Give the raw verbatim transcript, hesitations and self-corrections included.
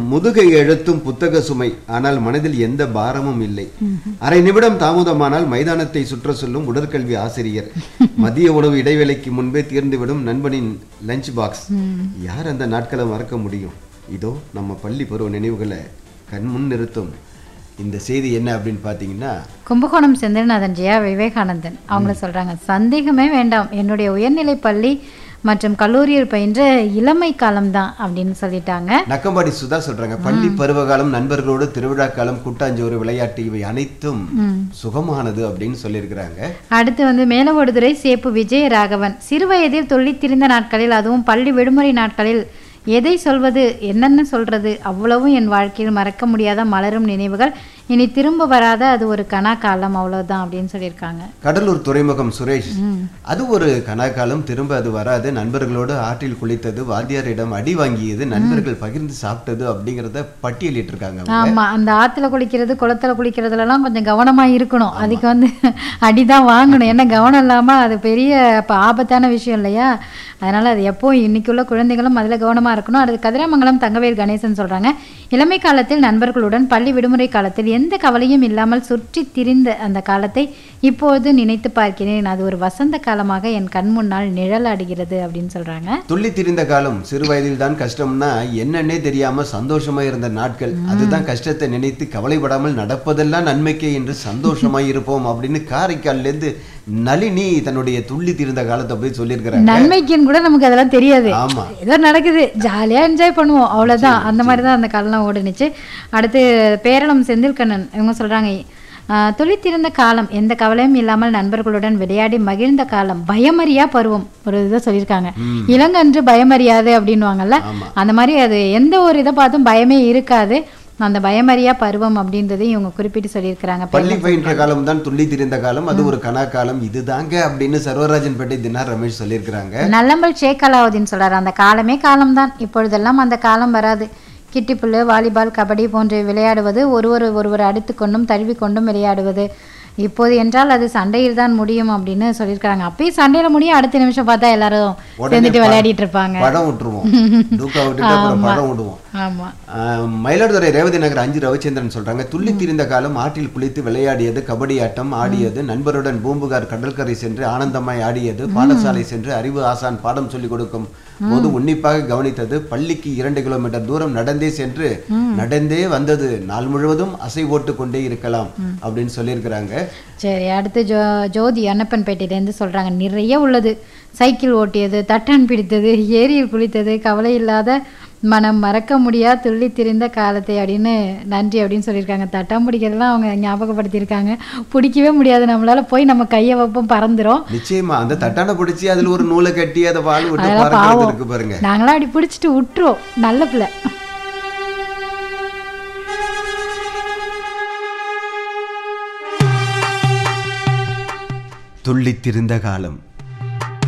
முதுகை எழுத்தும் புத்தக சுமை, ஆனால் மனதில் எந்த பாரமும் இல்லை. அரை நிமிடம் தாமதமானால் மைதானத்தை சுற்ற சொல்லும் உடற்கல்வி ஆசிரியர். மதிய உணவு இடைவேளைக்கு முன்பே தீர்ந்துவிடும் நண்பனின் லஞ்ச் பாக்ஸ். யார் அந்த நாட்களை மறக்க முடியும்? இதோ நம்ம பள்ளி பருவ நினைவுகளை கண்முன் நிறுத்தும் இந்த செய்தி என்ன அப்படின்னு பார்த்தீங்கன்னா, கும்பகோணம் செந்தில்நாதன் ஜெயா விவேகானந்தன் அவங்கள சொல்றாங்க. சந்தேகமே வேண்டாம், என்னுடைய உயர்நிலை பள்ளி மற்றும் கல்லூரியில் பயின்ற இளமை காலம் தான் அப்படின்னு சொல்லிட்டாங்க. நக்கம்பாடி சுதா சொல்றாங்க, பள்ளி பருவ காலம், நண்பர்களோடு திருவிழா காலம், கூட்டாஞ்சோறு விளையாட்டு, இவை அனைத்தும் சுகமானது அப்படின்னு சொல்லியிருக்கிறாங்க. அடுத்து வந்து மேலவோடுதுறை சேப்பு விஜய ராகவன், சிறு வயதில் தொல்லித்திருந்த நாட்களில், அதுவும் பள்ளி விடுமுறை நாட்களில் எதை சொல்வது என்னென்ன சொல்றது, அவ்வளவும் என் வாழ்க்கையில் மறக்க முடியாத மலரும் நினைவுகள், இனி திரும்ப வராத அது ஒரு கனா காலம், அவ்வளவுதான் அப்படின்னு சொல்லியிருக்காங்க. கடலூர் துறைமுகம் சுரேஷ், அது ஒரு கனா காலம், திரும்ப அது வராது. நண்பர்களோடு ஆற்றில் குளித்தது, வாத்தியாரிடம் அடி வாங்கியது, நண்பர்கள் பகிர்ந்து சாப்பிட்டது அப்படிங்கிறத பட்டியலிட்டு இருக்காங்க. ஆமா, அந்த ஆத்துல குளிக்கிறது குளத்துல குளிக்கிறதுல எல்லாம் கொஞ்சம் கவனமா இருக்கணும். அதுக்கு வந்து அடிதான் வாங்கணும். ஏன்னா கவனம் இல்லாம அது பெரிய ஆபத்தான விஷயம் இல்லையா? அதனால அது எப்போ இன்னைக்குள்ள குழந்தைகளும் அதுல கவனமா இருக்கணும். அடுத்து கதிராமங்கலம் தங்கவேல் கணேசன் சொல்றாங்க, இளமை காலத்தில் நண்பர்களுடன் பள்ளி விடுமுறை காலத்தில் எந்த கவலையும் இல்லாமல் சுற்றி திரிந்த அந்த காலத்தை இப்போது நினைத்து பார்க்கிறேன். அது ஒரு வசந்த காலமாக என் கண் முன்னால் நிழலாடுகிறது அப்படின்னு சொல்றாங்க. துள்ளி திரிந்த காலம், சிறு வயதில் தான் கஷ்டம்னா என்னன்னே தெரியாம சந்தோஷமா இருந்த நாட்கள், அதுதான் கஷ்டத்தை நினைத்து கவலைப்படாமல் நடப்பதெல்லாம் நன்மைக்கே என்று சந்தோஷமாய் இருப்போம் அப்படின்னு காரைக்கால்ல இருந்து நளினி தன்னுடைய துள்ளி திரிந்த காலத்தை போய் சொல்லியிருக்கிறாங்க. நன்மைக்குன்னு கூட நமக்கு அதெல்லாம் தெரியாது, ஆமா, ஏதோ நடக்குது ஜாலியா என்ஜாய் பண்ணுவோம், அவ்வளவுதான். அந்த மாதிரி தான் அந்த காலம் ஓடுனுச்சு. அடுத்து பேரளம் செந்தில்கண்ணன் இவங்க சொல்றாங்க, துளித்திருந்த காலம், எந்த கவலையும் இல்லாமல் நண்பர்களுடன் விளையாடி மகிழ்ந்த காலம், பயமறியா பருவம் ஒரு இதை சொல்லியிருக்காங்க. இளங்கன்று பயமறியாது அப்படின்வாங்கல்ல, அந்த மாதிரி அது எந்த ஒரு இதை பார்த்தும் பயமே இருக்காது, அந்த பயமறியா பருவம் அப்படின்றதை இவங்க குறிப்பிட்டு சொல்லியிருக்கிறாங்க. பள்ளி பயின்ற காலம் தான் துள்ளி திரிந்த காலம், அது ஒரு கனா காலம், இதுதாங்க அப்படின்னு சர்வராஜன் பேட்டை தினார் ரமேஷ் சொல்லியிருக்கிறாங்க. நல்லம்பல் ஷேக் அலாவுதீன் சொல்றாரு, அந்த காலமே காலம்தான், இப்பொழுதெல்லாம் அந்த காலம் வராது. கிட்டிப்புல்லு, வாலிபால், கபடி போன்ற விளையாடுவது, ஒருவர் ஒருவர் அடித்து கொண்டும் தழுவி கொண்டும் விளையாடுவது, இப்போது என்றால் அது சண்டையில் தான் முடியும் அப்படின்னு சொல்லியிருக்காங்க. அப்பயும் சண்டையில முடியும், அடுத்த நிமிஷம் பார்த்தா எல்லாரும் சேர்ந்துட்டு விளையாடிட்டு இருப்பாங்க. படம் விட்டுருவோம், படம் விடுவோம். ஆமா, மயிலாடுதுறை ரேவதி நகர் அஞ்சு ரவிச்சந்திரன் சொல்றாங்க, துள்ளி திரிந்த காலம், ஆற்றில் குளித்து விளையாடியது, கபடி ஆட்டம் ஆடியது, நண்பருடன் பூம்புகார் கடற்கரை சென்று ஆனந்தமாய் ஆடியது, பாடசாலை சென்று அறிவு ஆசான் பாடம் சொல்லிக் கொடுக்கும் போது உன்னிப்பாக கவனித்தது, பள்ளிக்கு இரண்டு கிலோமீட்டர் தூரம் நடந்தே சென்று நடந்தே வந்தது, நாள் முழுவதும் அசை போட்டு கொண்டே இருக்கலாம் அப்படின்னு சொல்லியிருக்கிறாங்க. சரி, அடுத்து ஜோ ஜோதி அன்னப்பன்பேட்டையிலேருந்து சொல்றாங்க, நிறைய உள்ளது. சைக்கிள் ஓட்டியது, தட்டான் பிடித்தது, ஏரியில் குளித்தது, கவலை இல்லாத மனம், மறக்க முடியா துள்ளி திரிந்த காலத்தை அப்படின்னு நன்றி அப்படின்னு சொல்லியிருக்காங்க. தட்டான் பிடிக்கிறதுலாம் அவங்க ஞாபகப்படுத்தியிருக்காங்க. பிடிக்கவே முடியாது நம்மளால, போய் நம்ம கையை வைப்போம் பறந்துரும். நிச்சயமா அந்த தட்டான பிடிச்சி அதுல ஒரு நூலை கட்டி அதை வாழ விட்டு பறக்கிறது இருக்கு பாருங்க. நாங்களாம் அப்படி பிடிச்சிட்டு விட்டுருவோம், நல்ல பிள்ளை. துள்ளி திரிந்த காலம்,